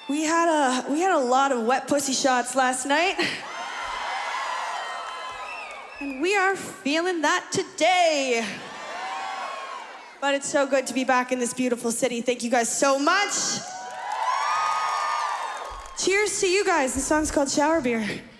We had a lot of wet pussy shots last night. And we are feeling that today. But it's so good to be back in this beautiful city. Thank you guys so much. Cheers to you guys. The song's called Shower Beer.